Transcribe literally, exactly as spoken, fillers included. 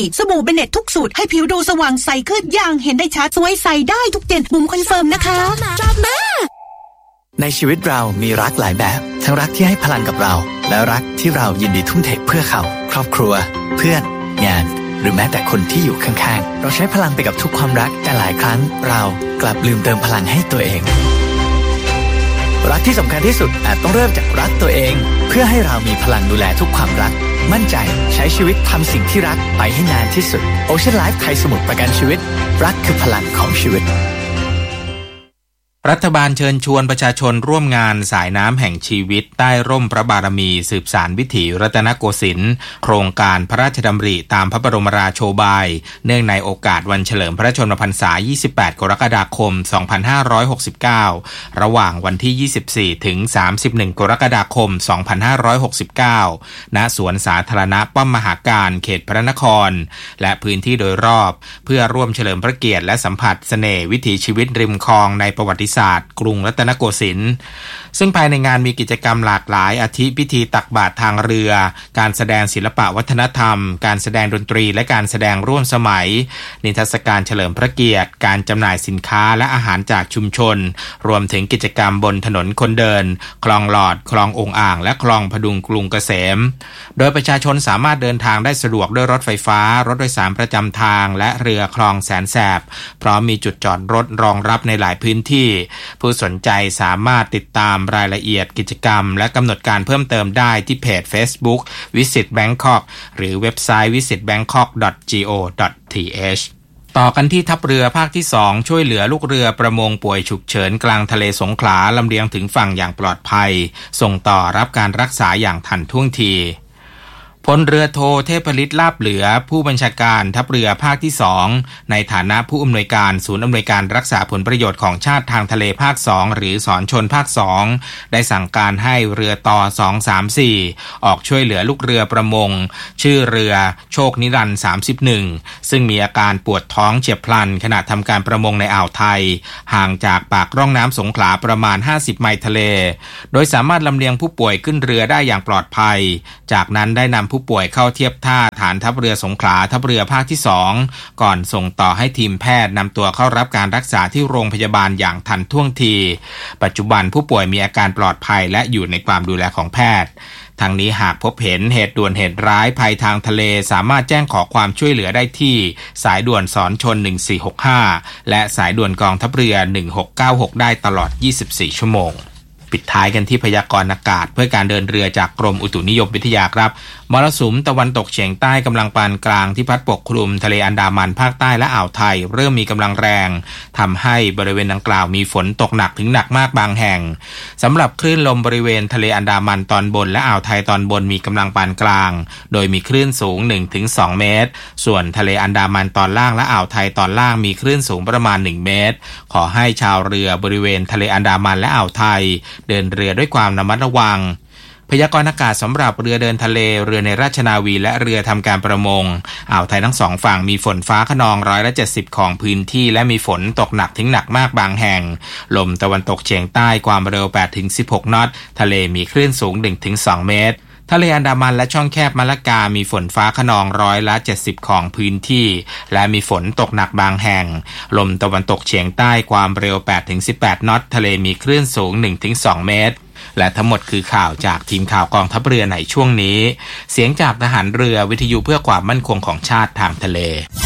สบู่เบเน็ตทุกสูตรให้ผิวดูสว่างใสขึ้นอย่างเห็นได้ชัดสวยใสได้ทุกเย็นบุ๋มคอนเฟิร์มนะคะในชีวิตเรามีรักหลายแบบทั้งรักที่ให้พลังกับเราและรักที่เรายินดีทุ่มเทเพื่อเขาครอบครัวเพื่อนงานหรือแม้แต่คนที่อยู่ข้างๆเราใช้พลังไปกับทุกความรักแต่หลายครั้งเรากลับลืมเติมพลังให้ตัวเองรักที่สำคัญที่สุดอาจต้องเริ่มจากรักตัวเองเพื่อให้เรามีพลังดูแลทุกความรักมั่นใจใช้ชีวิตทำสิ่งที่รักไปให้นานที่สุด Ocean Life ไทยสมุทรประกันชีวิตรักคือพลังของชีวิตรัฐบาลเชิญชวนประชาชนร่วมงานสายน้ำแห่งชีวิตใต้ร่มพระบารมีสืบสานวิถีรัตนโกสินทร์โครงการพระราชดำริตามพระบรมราโชบายเนื่องในโอกาสวันเฉลิมพระชนมพรรษายี่สิบแปดกรกฎาคมสองพันห้าร้อยหกสิบเก้าระหว่างวันที่ยี่สิบสี่ถึงสามสิบเอ็ดกรกฎาคมสองพันห้าร้อยหกสิบเก้าณสวนสาธารณะป้อมมหาการเขตพระนครและพื้นที่โดยรอบเพื่อร่วมเฉลิมพระเกียรติและสัมผัสเสน่ห์วิถีชีวิตริมคลองในประวัติศาสตร์กรุงรัตนโกสินทร์ซึ่งภายในงานมีกิจกรรมหลากหลายอาทิพิธีตักบาตรทางเรือการแสดงศิลปะวัฒนธรรมการแสดงดนตรีและการแสดงร่วมสมัยนิทรรศการเฉลิมพระเกียรติการจำหน่ายสินค้าและอาหารจากชุมชนรวมถึงกิจกรรมบนถนนคนเดินคลองหลอดคลององอ่างและคลองพดุงกรุงเกษมโดยประชาชนสามารถเดินทางได้สะดวกด้วยรถไฟฟ้ารถโดยสารประจำทางและเรือคลองแสนแสบพร้อมมีจุดจอดรถรองรับในหลายพื้นที่ผู้สนใจสามารถติดตามรายละเอียดกิจกรรมและกำหนดการเพิ่มเติมได้ที่เพจ Facebook Visit Bangkok หรือเว็บไซต์ วิสิตแบงคอก ดอท โก ดอท ที เอช ต่อกันที่ทัพเรือภาคที่สองช่วยเหลือลูกเรือประมงป่วยฉุกเฉินกลางทะเลสงขลาลำเลียงถึงฝั่งอย่างปลอดภัยส่งต่อรับการรักษาอย่างทันท่วงทีพลเรือโทเทพฤทธิ์ลาบเหลือผู้บัญชาการทัพเรือภาคที่สองในฐานะผู้อำนวยการศูนย์อำนวยการรักษาผลประโยชน์ของชาติทางทะเลภาคสองหรือสอนชนภาคสองได้สั่งการให้เรือต่อสองสามสี่ออกช่วยเหลือลูกเรือประมงชื่อเรือโชคนิรันดร์สามสิบเอ็ดซึ่งมีอาการปวดท้องเฉียบพลันขณะทำการประมงในอ่าวไทยห่างจากปากร่องน้ำสงขลาประมาณห้าสิบไมล์ทะเลโดยสามารถลำเลียงผู้ป่วยขึ้นเรือได้อย่างปลอดภัยจากนั้นได้นำผู้ป่วยเข้าเทียบท่าฐานทัพเรือสงขลาทัพเรือภาคที่สองก่อนส่งต่อให้ทีมแพทย์นำตัวเข้ารับการรักษาที่โรงพยาบาลอย่างทันท่วงทีปัจจุบันผู้ป่วยมีอาการปลอดภัยและอยู่ในความดูแลของแพทย์ทางนี้หากพบเห็นเหตุด่วนเหตุร้ายภัยทางทะเลสามารถแจ้งขอความช่วยเหลือได้ที่สายด่วนสอนชนหนึ่งสี่หกห้าและสายด่วนกองทัพเรือหนึ่งหกเก้าหกได้ตลอดยี่สิบสี่ชั่วโมงปิดท้ายกันที่พยากรณ์อากาศเพื่อการเดินเรือจากกรมอุตุนิยมวิทยาครับมรสุมตะวันตกเฉียงใต้กำลังปานกลางที่พัดปกคลุมทะเลอันดามันภาคใต้และอ่าวไทยเริ่มมีกำลังแรงทำให้บริเวณดังกล่าวมีฝนตกหนักถึงหนักมากบางแห่งสำหรับคลื่นลมบริเวณทะเลอันดามันตอนบนและอ่าวไทยตอนบนมีกำลังปานกลางโดยมีคลื่นสูง หนึ่งถึงสอง เมตรส่วนทะเลอันดามันตอนล่างและอ่าวไทยตอนล่างมีคลื่นสูงประมาณหนึ่งเมตรขอให้ชาวเรือบริเวณทะเลอันดามันและอ่าวไทยเดินเรือด้วยความระมัดระวังพยากรณ์อากาศสำหรับเรือเดินทะเลเรือในราชนาวีและเรือทำการประมงอ่าวไทยทั้งสองฝั่งมีฝนฟ้าคะนองร้อยละเจ็ดสิบของพื้นที่และมีฝนตกหนักถึงหนักมากบางแห่งลมตะวันตกเฉียงใต้ความเร็วแปดถึงสิบหกนอตทะเลมีคลื่นสูง หนึ่งถึงสอง เมตรทะเลอันดามันและช่องแคบมะละกามีฝนฟ้าคะนองร้อยละเจ็ดสิบของพื้นที่และมีฝนตกหนักบางแห่งลมตะวันตกเฉียงใต้ความเร็วแปดถึงสิบแปดนอตทะเลมีคลื่นสูง หนึ่งถึงสอง เมตรและทั้งหมดคือข่าวจากทีมข่าวกองทัพเรือในช่วงนี้เสียงจากทหารเรือวิทยุเพื่อความมั่นคงของชาติทางทะเล